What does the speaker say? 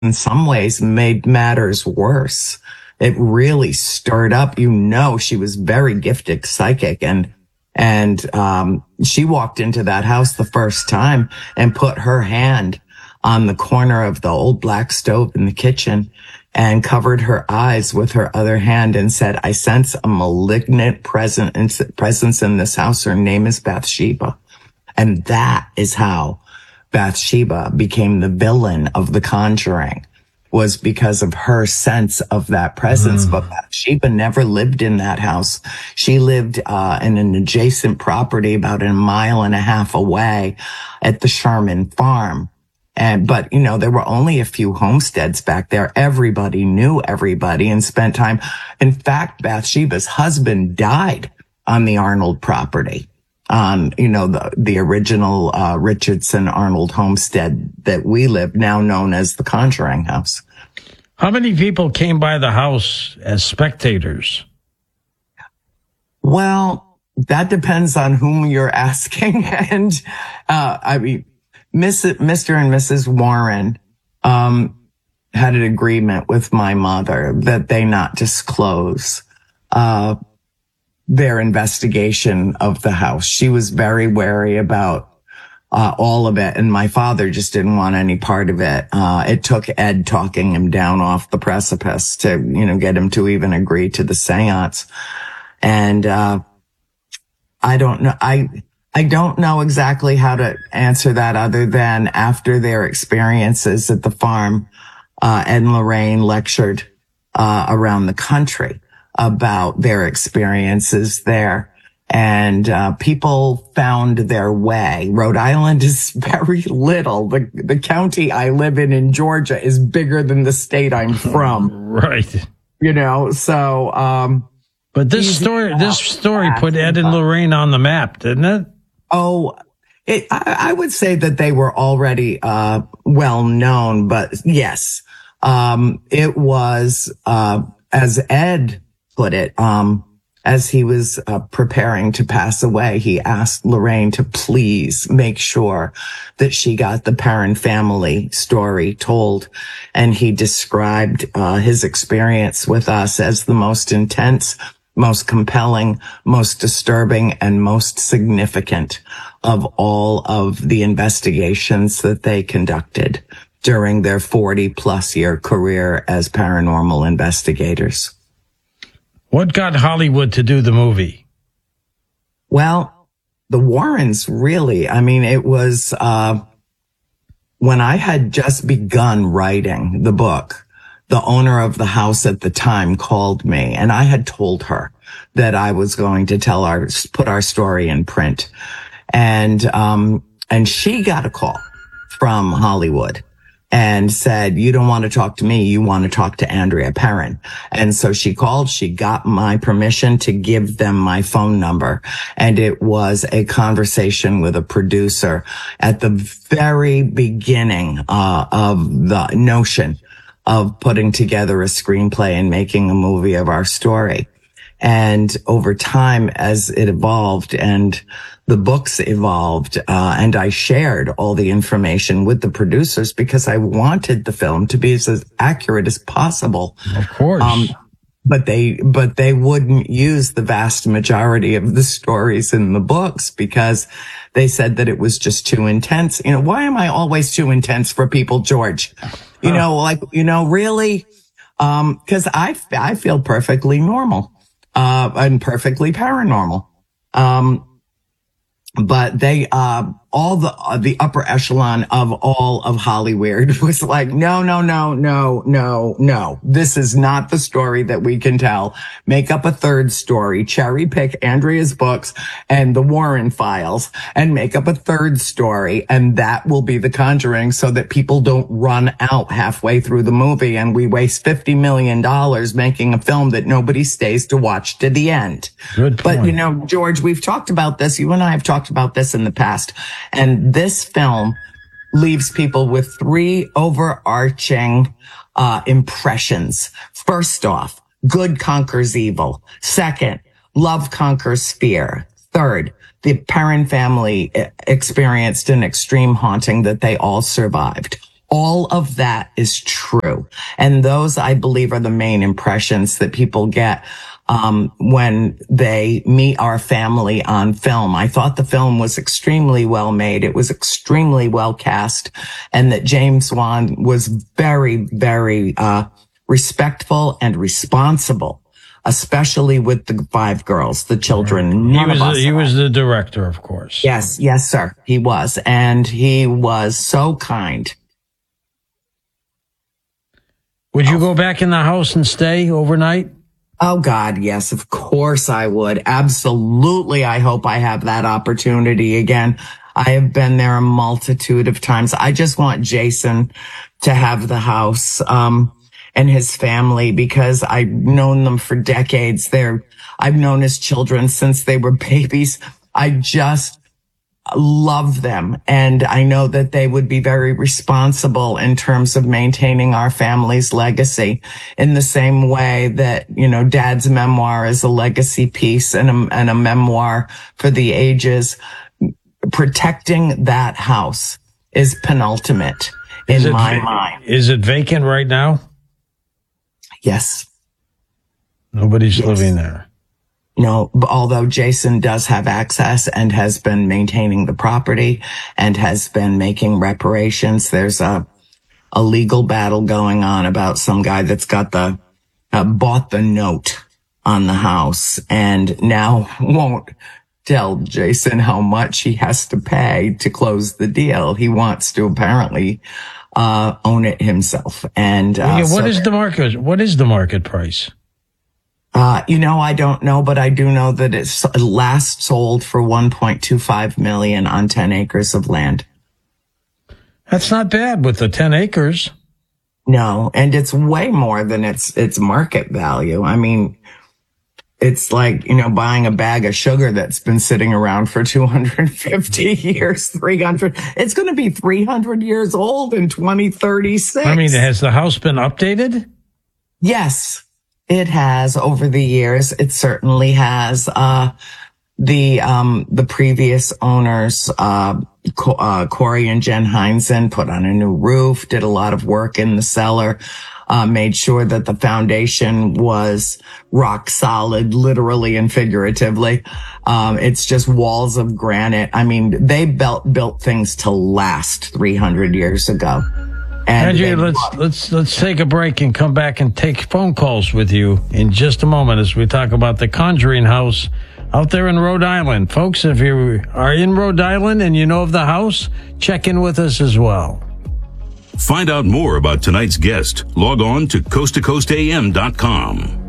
in some ways made matters worse. It really stirred up, she was very gifted psychic, and she walked into that house the first time and put her hand on the corner of the old black stove in the kitchen and covered her eyes with her other hand and said, "I sense a malignant presence in this house. Her name is Bathsheba." And that is how Bathsheba became the villain of The Conjuring, was because of her sense of that presence. But Bathsheba never lived in that house. She lived in an adjacent property about 1.5 miles away at the Sherman farm. But there were only a few homesteads back there. Everybody knew everybody and spent time. In fact, Bathsheba's husband died on the Arnold property. The original Richardson Arnold homestead that we live, now known as the Conjuring House. How many people came by the house as spectators? Well, that depends on whom you're asking. And, Mr. and Mrs. Warren, had an agreement with my mother that they not disclose, their investigation of the house. She was very wary about all of it, and my father just didn't want any part of it. It took Ed talking him down off the precipice to, get him to even agree to the seance. And I don't know. I don't know exactly how to answer that other than after their experiences at the farm, Ed and Lorraine lectured around the country about their experiences there. And people found their way. Rhode Island is very little. The county I live in Georgia is bigger than the state I'm from. Right. So but this story put Ed and Lorraine on the map, didn't it? Oh, I would say that they were already well known, but yes, it was as Ed put it, as he was preparing to pass away, he asked Lorraine to please make sure that she got the Perron family story told. And he described his experience with us as the most intense, most compelling, most disturbing, and most significant of all of the investigations that they conducted during their 40-plus year career as paranormal investigators. What got Hollywood to do the movie? Well, the Warrens really, it was when I had just begun writing the book, the owner of the house at the time called me, and I had told her that I was going to put our story in print. And she got a call from Hollywood and said, "You don't want to talk to me. You want to talk to Andrea Perron." And so she called, she got my permission to give them my phone number. And it was a conversation with a producer at the very beginning, of the notion of putting together a screenplay and making a movie of our story. And over time, as it evolved and the books evolved, and I shared all the information with the producers because I wanted the film to be as accurate as possible. Of course. But they wouldn't use the vast majority of the stories in the books because they said that it was just too intense. Why am I always too intense for people, George? Really? Cause I feel perfectly normal, and perfectly paranormal. But they, all the upper echelon of all of Hollywood was like, no. This is not the story that we can tell. Make up a third story, cherry pick Andrea's books and the Warren files and make up a third story. And that will be The Conjuring so that people don't run out halfway through the movie and we waste $50 million making a film that nobody stays to watch to the end. Good point. But, George, we've talked about this. You and I have talked about this in the past. And this film leaves people with 3 overarching impressions. First off, good conquers evil. Second, love conquers fear. Third, the Perron family experienced an extreme haunting that they all survived. All of that is true. And those, I believe, are the main impressions that people get when they meet our family on film. I thought the film was extremely well made. It was extremely well cast, and that James Wan was very, very respectful and responsible, especially with the 5 girls, the children. He was the director, of course. Yes, sir. He was. And he was so kind. Would you go back in the house and stay overnight? Oh, God, yes, of course I would. Absolutely. I hope I have that opportunity again. I have been there a multitude of times. I just want Jason to have the house, and his family, because I've known them for decades. I've known his children since they were babies. I just love them. And I know that they would be very responsible in terms of maintaining our family's legacy, in the same way that, Dad's memoir is a legacy piece and a memoir for the ages. Protecting that house is penultimate in my mind. Is it vacant right now? Yes. Nobody's living there. No, although Jason does have access and has been maintaining the property and has been making reparations. There's a legal battle going on about some guy that's got bought the note on the house and now won't tell Jason how much he has to pay to close the deal. He wants to apparently own it himself. And what is the market? What is the market price? I don't know, but I do know that it's last sold for $1.25 million on 10 acres of land. That's not bad with the 10 acres. No, and it's way more than its market value. I mean, it's like, buying a bag of sugar that's been sitting around for 250 years, 300. It's going to be 300 years old in 2036. I mean, has the house been updated? Yes. It has over the years. It certainly has. The previous owners, Corey and Jen Heinzen, put on a new roof, did a lot of work in the cellar, made sure that the foundation was rock solid, literally and figuratively. It's just walls of granite. I mean, they built things to last 300 years ago. Andrea, let's take a break and come back and take phone calls with you in just a moment as we talk about the Conjuring House out there in Rhode Island. Folks, if you are in Rhode Island and you know of the house, check in with us as well. Find out more about tonight's guest. Log on to coasttocoastam.com.